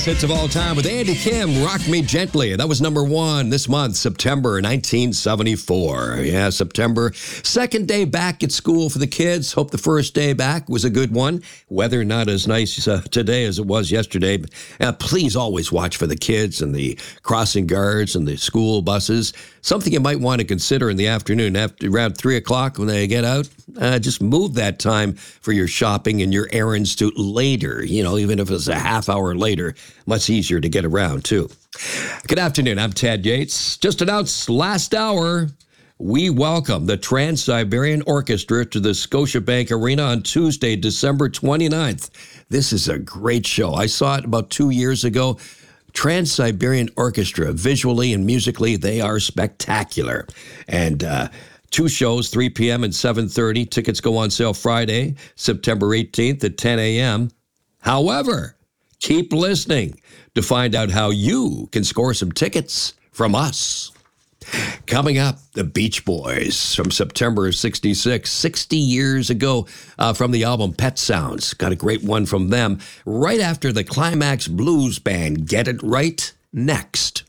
Hits of all time with Andy Kim, Rock Me Gently. That was number one this month, September 1974. Yeah, September. Second day back at school for the kids. Hope the first day back was a good one. Weather not as nice today as it was yesterday. Please always watch for the kids and the crossing guards and the school buses. Something you might want to consider in the afternoon, around 3 o'clock when they get out. Just move that time for your shopping and your errands to later. You know, even if it's a half hour later, much easier to get around, too. Good afternoon. I'm Ted Yates. Just announced last hour, we welcome the Trans-Siberian Orchestra to the Scotiabank Arena on Tuesday, December 29th. This is a great show. I saw it about 2 years ago. Trans-Siberian Orchestra, visually and musically, they are spectacular. And two shows, 3 p.m. and 7:30. Tickets go on sale Friday, September 18th at 10 a.m. However, keep listening to find out how you can score some tickets from us. Coming up, the Beach Boys from September of 66, 60 years ago from the album Pet Sounds. Got a great one from them right after the Climax Blues Band. Get it right next.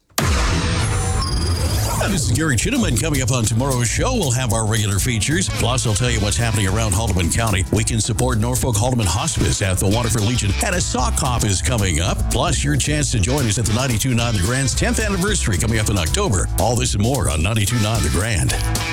This is Gary Chittiman. Coming up on tomorrow's show, we'll have our regular features. Plus, I'll tell you what's happening around Haldimand County. We can support Norfolk Haldimand Hospice at the Waterford Legion, and a sock hop is coming up. Plus, your chance to join us at the 92.9 The Grand's 10th anniversary coming up in October. All this and more on 92.9 The Grand.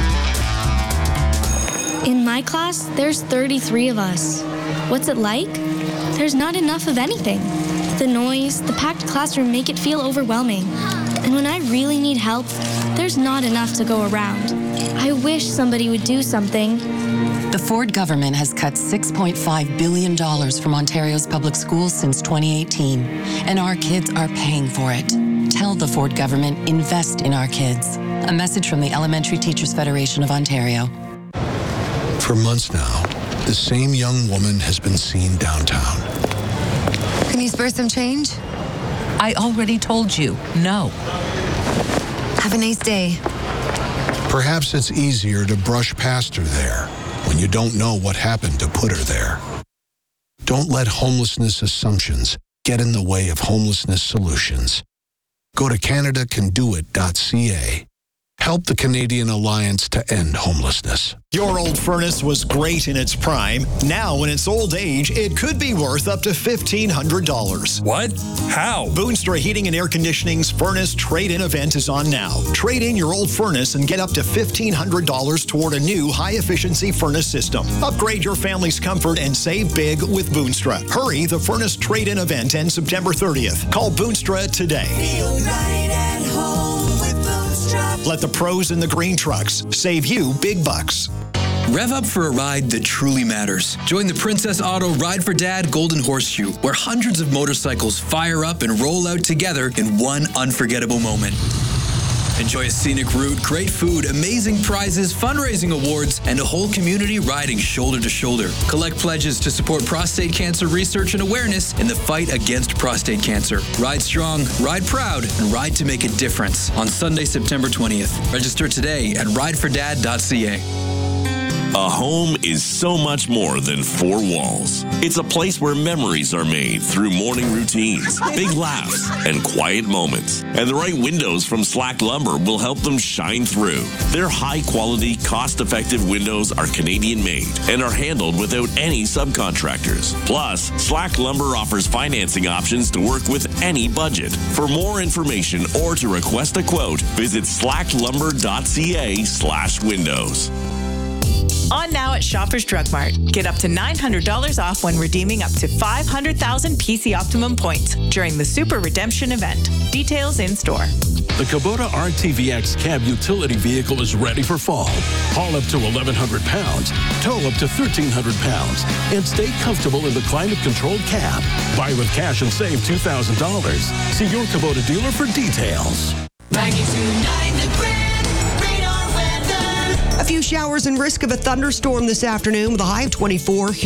In my class, there's 33 of us. What's it like? There's not enough of anything. The noise, the packed classroom make it feel overwhelming. And when I really need help, there's not enough to go around. I wish somebody would do something. The Ford government has cut $6.5 billion from Ontario's public schools since 2018, and our kids are paying for it. Tell the Ford government, invest in our kids. A message from the Elementary Teachers Federation of Ontario. For months now, the same young woman has been seen downtown. Can you spare some change? I already told you, no. Have a nice day. Perhaps it's easier to brush past her there when you don't know what happened to put her there. Don't let homelessness assumptions get in the way of homelessness solutions. Go to CanadaCanDoIt.ca. Help the Canadian Alliance to End Homelessness. Your old furnace was great in its prime. Now, in its old age, it could be worth up to $1,500. What? How? Boonstra Heating and Air Conditioning's Furnace Trade-In event is on now. Trade in your old furnace and get up to $1,500 toward a new high-efficiency furnace system. Upgrade your family's comfort and save big with Boonstra. Hurry, the Furnace Trade-In event ends September 30th. Call Boonstra today. Feel right at home with Boonstra. Let the pros in the green trucks save you big bucks. Rev up for a ride that truly matters. Join the Princess Auto Ride for Dad Golden Horseshoe, where hundreds of motorcycles fire up and roll out together in one unforgettable moment. Enjoy a scenic route, great food, amazing prizes, fundraising awards, and a whole community riding shoulder to shoulder. Collect pledges to support prostate cancer research and awareness in the fight against prostate cancer. Ride strong, ride proud, and ride to make a difference on Sunday, September 20th. Register today at ridefordad.ca. A home is so much more than four walls. It's a place where memories are made through morning routines, big laughs, and quiet moments. And the right windows from Slack Lumber will help them shine through. Their high-quality, cost-effective windows are Canadian-made and are handled without any subcontractors. Plus, Slack Lumber offers financing options to work with any budget. For more information or to request a quote, visit slacklumber.ca/windows. On now at Shoppers Drug Mart. Get up to $900 off when redeeming up to 500,000 PC Optimum points during the Super Redemption event. Details in store. The Kubota RTVX cab utility vehicle is ready for fall. Haul up to 1,100 pounds, tow up to 1,300 pounds, and stay comfortable in the climate-controlled cab. Buy with cash and save $2,000. See your Kubota dealer for details. 92.9 The Grand. A few showers and risk of a thunderstorm this afternoon with a high of 24.